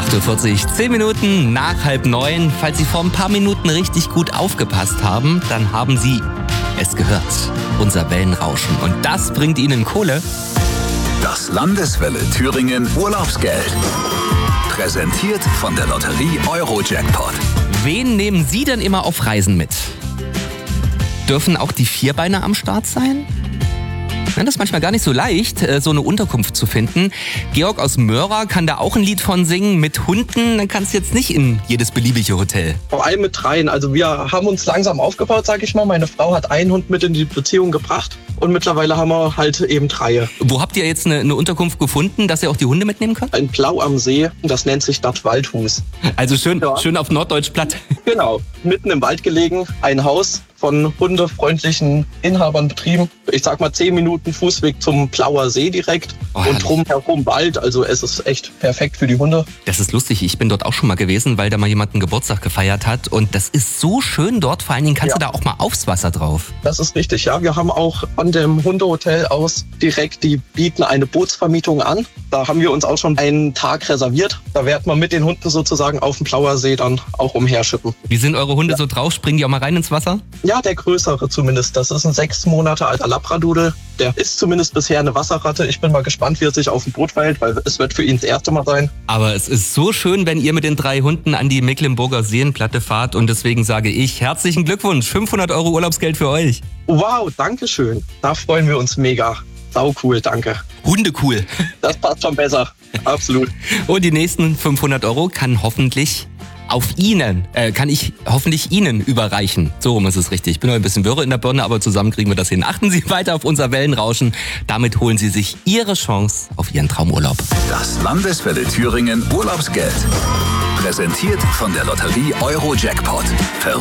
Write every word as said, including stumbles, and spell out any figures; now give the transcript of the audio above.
acht Uhr vierzig, zehn Minuten nach halb neun. Falls Sie vor ein paar Minuten richtig gut aufgepasst haben, dann haben Sie es gehört. Unser Wellenrauschen. Und das bringt Ihnen Kohle. Das Landeswelle Thüringen Urlaubsgeld. Präsentiert von der Lotterie Euro-Jackpot. Wen nehmen Sie denn immer auf Reisen mit? Dürfen auch die Vierbeiner am Start sein? Ja, das ist manchmal gar nicht so leicht, so eine Unterkunft zu finden. Georg aus Möhra kann da auch ein Lied von singen. Mit Hunden, dann kannst du jetzt nicht in jedes beliebige Hotel. Vor allem mit dreien. Also wir haben uns langsam aufgebaut, sag ich mal. Meine Frau hat einen Hund mit in die Beziehung gebracht. Und mittlerweile haben wir halt eben drei. Wo habt ihr jetzt eine, eine Unterkunft gefunden, dass ihr auch die Hunde mitnehmen könnt? Ein Blau am See, das nennt sich Stadt Waldhus. Also schön, Ja. schön auf Norddeutsch platt. Genau, mitten im Wald gelegen, ein Haus von hundefreundlichen Inhabern betrieben. Ich sag mal zehn Minuten Fußweg zum Blauer See direkt Oh, herrlich. und drumherum Wald. Also es ist echt perfekt für die Hunde. Das ist lustig, ich bin dort auch schon mal gewesen, weil da mal jemand einen Geburtstag gefeiert hat. Und das ist so schön dort, vor allen Dingen kannst Ja. du da auch mal aufs Wasser drauf. Das ist richtig, ja. Wir haben auch von dem Hundehotel aus direkt, die bieten eine Bootsvermietung an. Da haben wir uns auch schon einen Tag reserviert. Da werden wir mit den Hunden sozusagen auf dem Blauer See dann auch umherschippen. Wie sind eure Hunde so drauf? Springen die auch mal rein ins Wasser? Ja, der größere zumindest. Das ist ein sechs Monate alter Labradudel. Der ist zumindest bisher eine Wasserratte. Ich bin mal gespannt, wie er sich auf dem Boot verhält, weil es wird für ihn das erste Mal sein. Aber es ist so schön, wenn ihr mit den drei Hunden an die Mecklenburger Seenplatte fahrt. Und deswegen sage ich herzlichen Glückwunsch. fünfhundert Euro Urlaubsgeld für euch. Wow, danke schön. Da freuen wir uns mega. Sau cool, danke. Hunde cool. Das passt schon besser. Absolut. Und die nächsten fünfhundert Euro kann hoffentlich auf Ihnen, äh, kann ich hoffentlich Ihnen überreichen. So rum ist es richtig. Ich bin noch ein bisschen wirre in der Birne, aber zusammen kriegen wir das hin. Achten Sie weiter auf unser Wellenrauschen. Damit holen Sie sich Ihre Chance auf Ihren Traumurlaub. Das Landeswelle Thüringen Urlaubsgeld. Präsentiert von der Lotterie Euro-Jackpot.